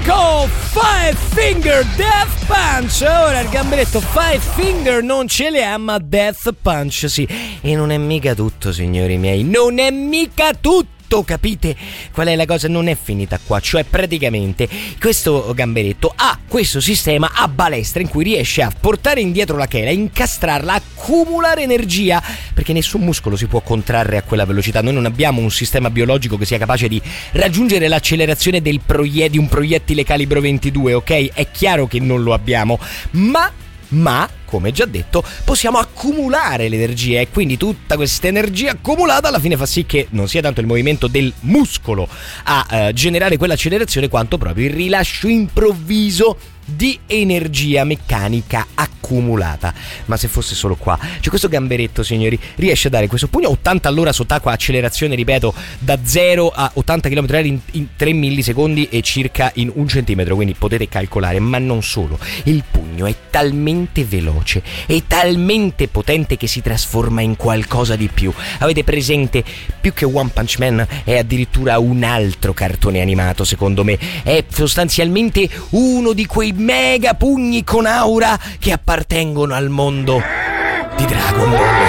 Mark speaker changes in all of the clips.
Speaker 1: Choco Five Finger Death Punch. Ora il gamberetto Five Finger non ce le ha, ma Death Punch sì. E non è mica tutto, signori miei, non è mica tutto. Capite qual è la cosa? Non è finita qua, cioè praticamente questo gamberetto ha questo sistema a balestra in cui riesce a portare indietro la chela, incastrarla, accumulare energia, perché nessun muscolo si può contrarre a quella velocità. Noi non abbiamo un sistema biologico che sia capace di raggiungere l'accelerazione di un proiettile calibro 22, ok? È chiaro che non lo abbiamo, ma come già detto, possiamo accumulare l'energia e quindi tutta questa energia accumulata alla fine fa sì che non sia tanto il movimento del muscolo a generare quell'accelerazione quanto proprio il rilascio improvviso di energia meccanica accumulata. Ma se fosse solo qua, cioè questo gamberetto, signori, riesce a dare questo pugno a 80 all'ora sott'acqua, accelerazione, ripeto, da 0 a 80 km/h in 3 millisecondi e circa in 1 centimetro, quindi potete calcolare. Ma non solo, il pugno è talmente veloce e talmente potente che si trasforma in qualcosa di più. Avete presente, più che One Punch Man è addirittura un altro cartone animato, secondo me. È sostanzialmente uno di quei mega pugni con aura che appartengono al mondo di Dragon Ball.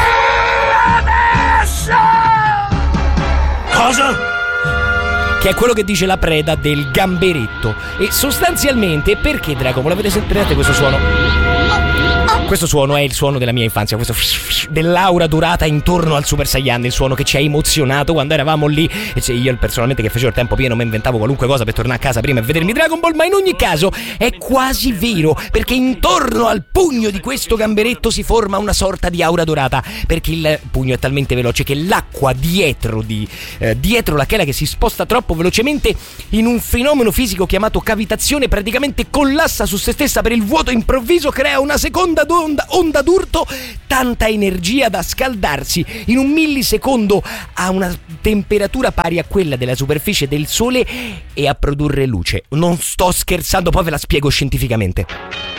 Speaker 2: Cosa?
Speaker 1: Che è quello che dice la preda del gamberetto. E sostanzialmente, perché Dragon Ball? Avete sentito questo suono? Questo suono è il suono della mia infanzia, questo dell'aura dorata intorno al Super Saiyan, il suono che ci ha emozionato quando eravamo lì. E cioè io personalmente, che facevo il tempo pieno, mi inventavo qualunque cosa per tornare a casa prima e vedermi Dragon Ball. Ma in ogni caso è quasi vero, perché intorno al pugno di questo gamberetto si forma una sorta di aura dorata, perché il pugno è talmente veloce che l'acqua dietro la chela, che si sposta troppo velocemente in un fenomeno fisico chiamato cavitazione, praticamente collassa su se stessa per il vuoto improvviso, crea una seconda onda d'urto, tanta energia da scaldarsi in 1 millisecondo a una temperatura pari a quella della superficie del Sole e a produrre luce. Non sto scherzando, poi ve la spiego scientificamente.